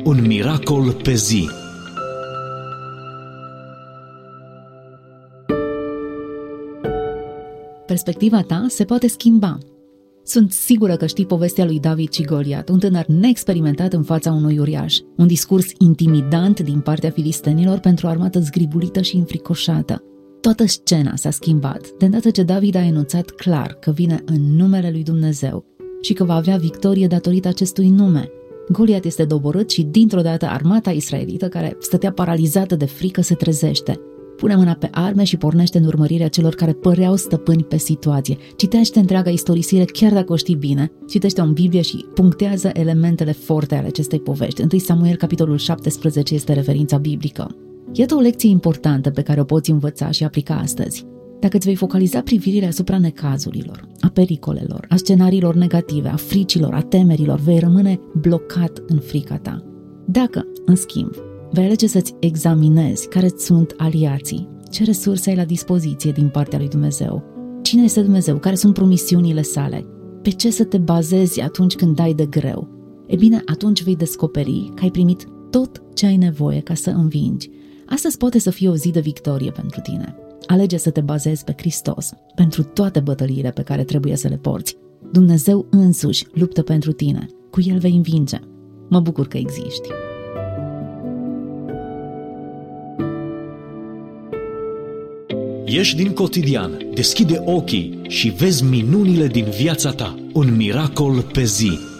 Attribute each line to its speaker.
Speaker 1: Un miracol pe zi.
Speaker 2: Perspectiva ta se poate schimba. Sunt sigură că știi povestea lui David și Goliat, un tânăr neexperimentat în fața unui uriaș. Un discurs intimidant din partea filistenilor pentru o armată zgribulită și înfricoșată. Toată scena s-a schimbat de îndată ce David a enunțat clar că vine în numele lui Dumnezeu și că va avea victorie datorită acestui nume. Goliat este doborât și dintr-o dată armata israelită, care stătea paralizată de frică, se trezește. Pune mâna pe arme și pornește în urmărirea celor care păreau stăpâni pe situație. Citește întreaga istorisire, chiar dacă o știi bine. Citește-o în Biblie și punctează elementele forte ale acestei povești. 1 Samuel, capitolul 17, este referința biblică. Iată o lecție importantă pe care o poți învăța și aplica astăzi. Dacă îți vei focaliza privirile asupra necazurilor, a pericolelor, a scenariilor negative, a fricilor, a temerilor, vei rămâne blocat în frica ta. Dacă, în schimb, vei alege să-ți examinezi care sunt aliații, ce resurse ai la dispoziție din partea lui Dumnezeu, cine este Dumnezeu, care sunt promisiunile sale, pe ce să te bazezi atunci când dai de greu, e bine, atunci vei descoperi că ai primit tot ce ai nevoie ca să învingi. Astăzi poate să fie o zi de victorie pentru tine. Alege să te bazezi pe Hristos pentru toate bătăliile pe care trebuie să le porți. Dumnezeu însuși luptă pentru tine. Cu El vei învinge. Mă bucur că existi.
Speaker 1: Ieși din cotidian, deschide ochii și vezi minunile din viața ta. Un miracol pe zi.